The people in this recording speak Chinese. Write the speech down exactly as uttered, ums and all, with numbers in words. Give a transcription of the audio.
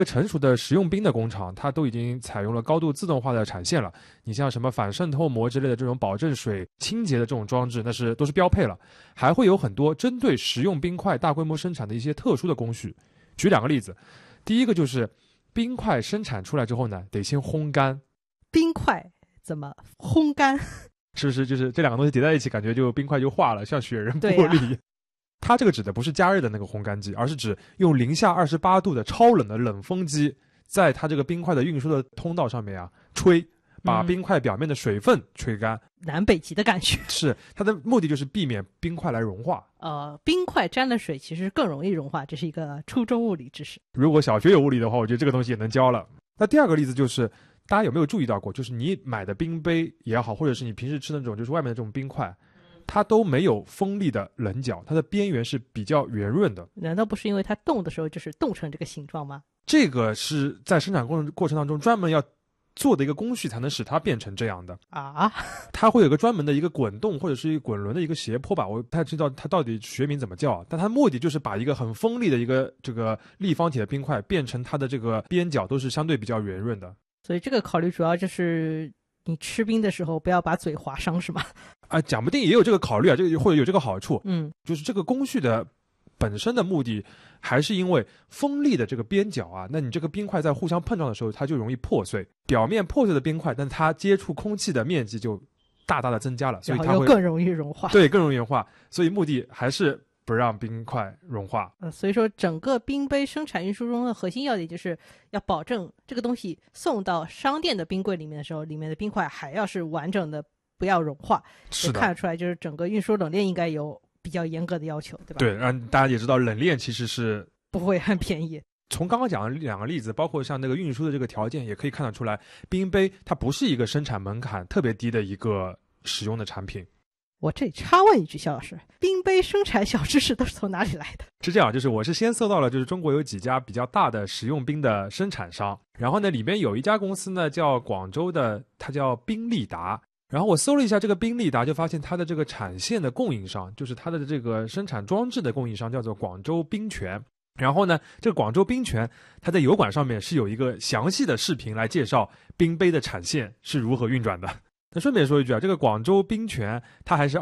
成熟的食用冰的工厂，它都已经采用了高度自动化的产线了。你像什么反渗透膜之类的这种保证水清洁的这种装置，那是都是标配了。还会有很多针对食用冰块大规模生产的一些特殊的工序。举两个例子，第一个就是冰块生产出来之后呢，得先烘干。 冰块怎么烘干？ 是不是就是这两个东西叠在一起，感觉就冰块就化了，像雪人玻璃。它这个指的不是加热的那个烘干机，而是指用零下二十八度的超冷的冷风机，在它这个冰块的运输的通道上面啊吹，把冰块表面的水分吹干。嗯、 南北极的感觉。 是，它的目的就是避免冰块来融化。 呃，冰块沾了水其实更容易融化，这是一个初中物理知识。 如果小学有物理的话，我觉得这个东西也能教了。那第二个例子就是，大家有没有注意到过，就是你买的冰杯也好，或者是你平时吃的那种就是外面的这种冰块，它都没有锋利的棱角，它的边缘是比较圆润的。 难道不是因为它冻的时候就是冻成这个形状吗？ 这个是在生产过程过程当中专门要做的一个工序，才能使它变成这样的啊。 它会有个专门的一个滚动或者是一个滚轮的一个斜坡吧，我不太知道它到底学名怎么叫，但它目的就是把一个很锋利的一个这个立方体的冰块变成它的这个边角都是相对比较圆润的。 所以这个考虑主要就是你吃冰的时候不要把嘴划伤，是吗？ 啊，讲不定也有这个考虑啊，这个或者有这个好处。 嗯， 就是这个工序的本身的目的，还是因为锋利的这个边角啊，那你这个冰块在互相碰撞的时候，它就容易破碎。表面破碎的冰块，但它接触空气的面积就大大的增加了，所以它会更容易融化。 对，更容易融化。所以目的还是不让冰块融化。 呃，所以说整个冰杯生产运输中的核心要点就是要保证这个东西送到商店的冰柜里面的时候，里面的冰块还要是完整的，不要融化。 是的， 看得出来就是整个运输冷链应该有比较严格的要求，对吧？ 对，让大家也知道冷链其实是不会很便宜。 从刚刚讲的两个例子，包括像那个运输的这个条件，也可以看得出来，冰杯它不是一个生产门槛特别低的一个使用的产品。 我这里插问一句，肖老师，冰杯生产小知识都是从哪里来的？ 是这样，就是我是先搜到了，就是中国有几家比较大的食用冰的生产商，然后呢，里面有一家公司呢叫广州的，它叫冰利达。然后我搜了一下这个冰利达，就发现它的这个产线的供应商，就是它的这个生产装置的供应商叫做广州冰泉。然后呢，这个广州冰泉，它在油管上面是有一个详细的视频来介绍冰杯的产线是如何运转的。那顺便说一句啊，这个广州冰泉它还是